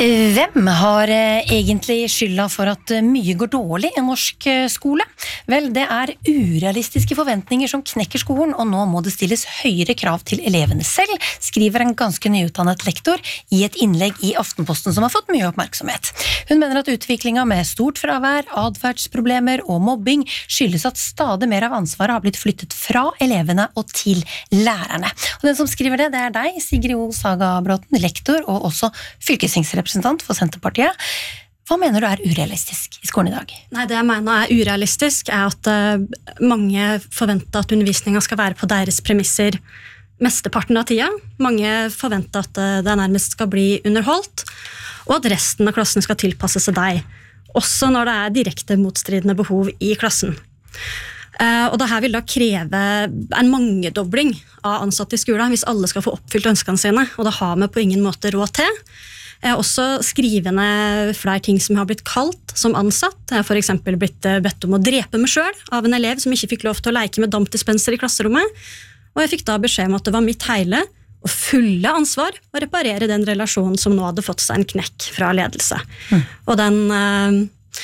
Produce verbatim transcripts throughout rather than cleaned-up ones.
Hvem har egentlig skylda for at mye går dårlig i norsk skole? Vel, det er urealistiske forventninger som knekker skolen, og nå må det stilles høyere krav til elevene selv, skriver en ganske nyutdannet lektor i et innlegg i Aftenposten som har fått mye oppmerksomhet. Hun mener at utviklinga med stort fravær, adferdsproblemer og mobbing skyldes at stadig mer av ansvaret har blitt flyttet fra elevene og til lærerne. Og den som skriver det, det er deg, Sigrid O. Sagabråten, lektor og også fylkestingsrepresentant for Senterpartiet. Hva mener du er urealistisk i skolen i dag? Nei, det jeg mener er urealistisk er at uh, mange forventer at undervisningen skal være på deres premisser mesteparten av tida. Mange forventer at uh, det nærmest skal bli underholdt, og at resten av klassen skal tilpasse seg deg, også når det er direkte motstridende behov i klassen. Uh, og det her vil da kreve en mangedobling av ansatte i skolen hvis alle skal få oppfylt ønskene sine, og det har vi på ingen måte råd til. Jeg har også skrivende flere ting som har blitt kalt som ansatt. Jeg har for eksempel blitt bedt om å drepe meg selv av en elev som ikke fikk lov til å leke med dampdispenser i klasserommet, og jeg fikk da beskjed om at det var mitt hele og fulle ansvar å reparere den relasjonen som nå hadde fått seg en knekk fra ledelse. Mm. Og den... Uh,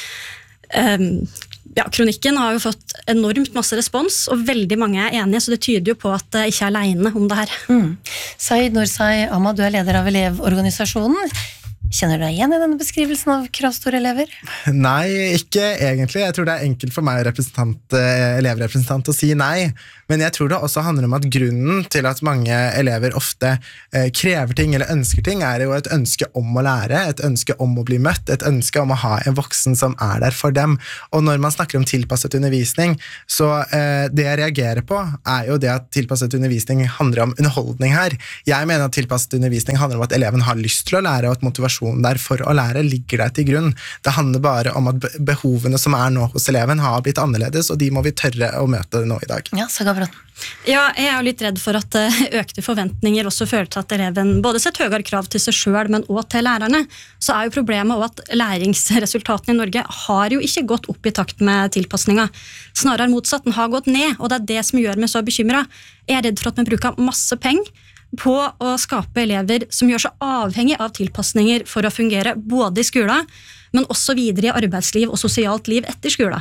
um, Ja, kronikken har jo fått enormt masse respons, og veldig mange er enige, så det tyder jo på at jeg ikke er alene om det her. Mm. Said Nursai Ahmad, du er leder av Elevorganisasjonen. Kjenner du deg igjen i denne beskrivelsen av kravstore elever? Nei, ikke egentlig. Jeg tror det er enkelt for meg representant, elevrepresentant å si nei, men jeg tror det også handler om at grunnen til at mange elever ofte eh, krever ting eller ønsker ting er jo et ønske om å lære, et ønske om å bli møtt, et ønske om å ha en voksen som er der for dem. Og når man snakker om tilpasset undervisning, så eh, det jeg reagerer på er jo det at tilpasset undervisning handler om underholdning her. Jeg mener at tilpasset undervisning handler om at eleven har lyst til å lære, og at motivasjonen der for å lære ligger der til grunn. Det handler bare om at behovene som er nå hos eleven har blitt annerledes, og de må vi tørre å møte nå i dag. Ja, Sagabråten. Ja, jeg er jo litt redd for at økte forventninger også fører til at eleven både setter høyere krav til seg selv, men også til lærerne. Så er jo problemet også at læringsresultatene i Norge har jo ikke gått opp i takt med tilpasninga. Snarere motsatt, den har gått ned, og det er det som gjør meg så bekymret. Jeg er redd for at vi bruker masse penger på å skape elever som gjør seg avhengig av tilpasninger for å fungere både i skolen, men også videre i arbeidsliv og sosialt liv etter skolen.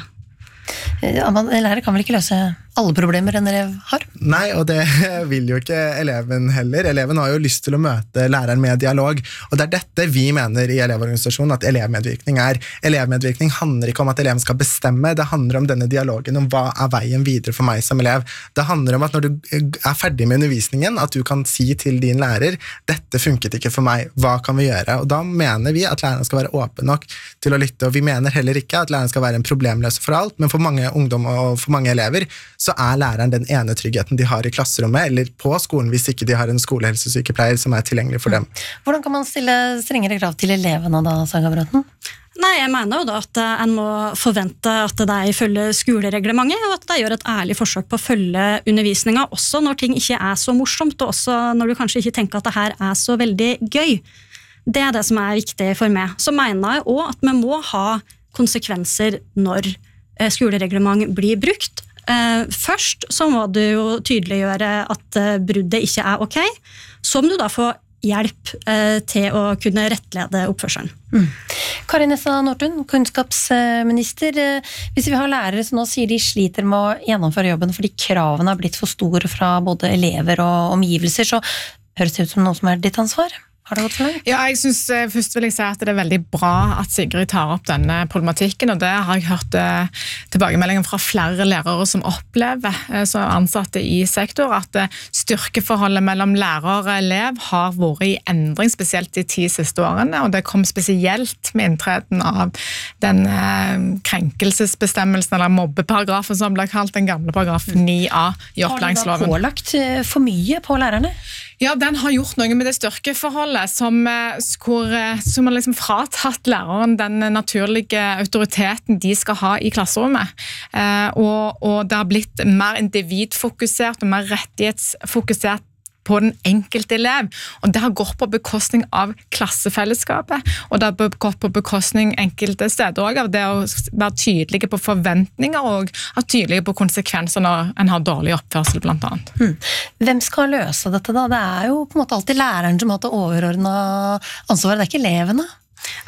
En lærer kan vel ikke løse alle problemer en elev har? Nei, og det vil jo ikke eleven heller. Eleven har jo lyst til å møte læreren med dialog, og det er dette vi mener i Elevorganisasjonen at elevmedvirkning er. Elevmedvirkning handler ikke om at eleven skal bestemme, det handler om denne dialogen om hva er veien videre for meg som elev. Det handler om at når du er ferdig med undervisningen, at du kan si til din lærer, dette funket ikke for meg, hva kan vi gjøre? Og da mener vi at læreren skal være åpen nok til å lytte, og vi mener heller ikke at læreren skal være en problemløser for alt, men for mange ungdom og for mange elever, så er læreren den ene tryggheten de har i klasserommet, eller på skolen hvis ikke de har en skolehelsesykepleier som er tilgjengelig for dem. Hvordan kan man stille strengere krav til elevene da, Sagabråten? Nei, jeg mener jo da at en må forvente at de følger skolereglementet, og at de gjør et ærlig forsøk på å følge undervisningen, også når ting ikke er så morsomt, og også når du kanskje ikke tenker at det her er så veldig gøy. Det er det som er viktig for meg. Så mener jeg også at vi må ha konsekvenser når skolereglement blir brukt. Først så må du jo tydeliggjøre at bruddet ikke er ok, så må du da få hjelp til å kunne rettlede oppførselen. Mm. Kari Nessa Nordtun, kunnskapsminister. Hvis vi har lærere som nå sier de sliter med å gjennomføre jobben fordi kravene har blitt for store fra både elever og omgivelser, så høres det ut som noe som er ditt ansvar? Har det gått for langt? Ja, jeg synes først vil jeg si at det er veldig bra at Sigrid tar opp denne problematikken, og det har jeg hørt eh, tilbakemeldinger fra flere lærere som opplever, eh, som ansatte i sektor, at eh, styrkeforholdet mellom lærer og elev har vært i endring, spesielt de ti siste årene, og det kom spesielt med inntreden av den eh, krenkelsesbestemmelsen, eller mobbeparagrafen som ble kalt den gamle paragraf ni A i opplæringsloven. Har du da pålagt for mye på lærerne? Ja, den har gjort noe med det styrkeforholdet som, hvor, som har liksom fratatt læreren den naturlige autoriteten de skal ha i klasserommet. Eh, og, og det har blitt mer individfokusert og mer rettighetsfokusert på den enkelte elev, og det har gått på bekostning av klassefellesskapet, og det har gått på bekostning enkelte steder også, av det å være tydelige på forventninger og være tydelige på konsekvenser når en har dårlig oppførsel blant annet. Hmm. Hvem skal løse dette da? Det er jo på en måte alltid læreren som har det overordnede ansvaret, det er ikke elevene.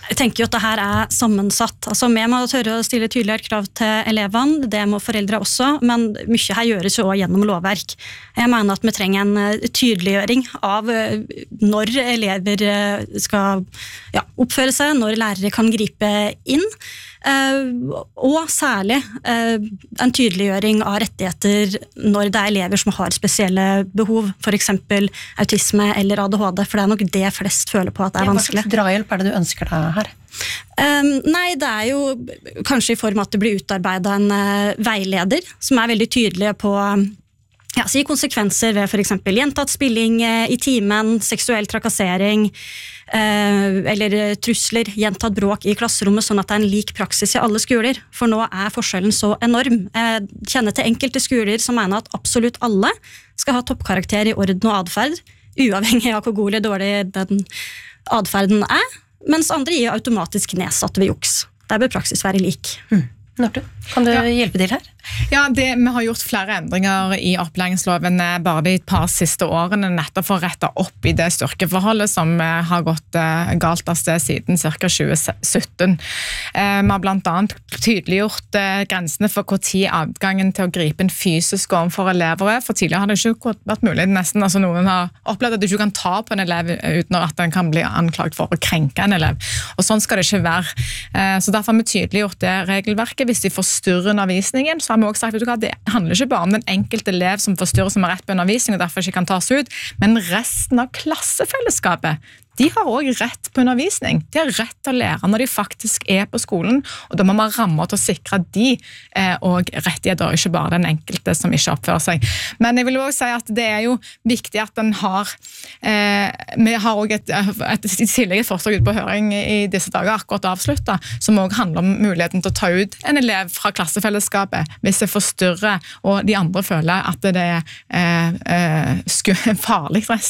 Jeg tenker jo at det her er sammensatt. Altså, vi må tørre å stille tydeligere krav til elevene, det må foreldre også, men mye her gjøres jo også gjennom lovverk. Jeg mener at vi trenger en tydeliggjøring av når elever skal ja, oppføre seg, når lærere kan gripe inn, og særlig en tydeliggjøring av rettigheter når det er elever som har spesielle behov, for eksempel autisme eller A D H D, for det er nok det flest føler på at det er vanskelig. Hva slags drahjelp er det du ønsker deg her? Um, nei, det er jo kanskje i form av at det blir utarbeidet en uh, veileder som er veldig tydelige på ja, si konsekvenser ved for eksempel gjentatt spilling uh, i timen, seksuell trakassering uh, eller trusler, gjentatt bråk i klasserommet, sånn at det er en lik praksis i alle skoler. For nå er forskjellen så enorm. Jeg kjenner til enkelte skoler som mener at absolutt alle skal ha toppkarakter i orden og adferd, uavhengig av hvor god eller dårlig den adferden er, mens andre gir automatisk nedsatt ved juks. Der bør praksis være lik. Mm. Norte, kan du ja. hjelpe til her? Ja, det, vi har gjort flere endringer i opplæringsloven bare de et par siste årene, nettopp for å rette opp i det styrkeforholdet som har gått galt av sted siden ca. tjue sytten. Vi har blant annet tydeliggjort grensene for hvor tid adgangen til å gripe inn fysisk overfor elever er, for tidligere har det ikke vært mulig. Nesten, altså noen har opplevd at du ikke kan ta på en elev uten at den kan bli anklagt for å krenke en elev. Og sånn skal det ikke være. Så derfor har vi tydeliggjort det regelverket. Hvis de forstyrrer undervisningen, så har vi også sagt at det handler ikke bare om den enkelte elev som forstyrrer som har rett på undervisning og derfor ikke kan tas ut, men resten av klassefellesskapet. De har også rett på undervisning. De har rett til å lære når de faktisk er på skolen, og da må man ramme til å sikre de eh, og rettigheter, ikke bare den enkelte som ikke oppfører seg. Men jeg vil også si at det er jo viktig at den har eh, vi har også et, et, et tillegg et forslag ut på høring i disse dager akkurat avsluttet, som også handler om muligheten til å ta ut en elev fra klassefellesskapet hvis det forstyrrer, og de andre føler at det er eh, eh, farlig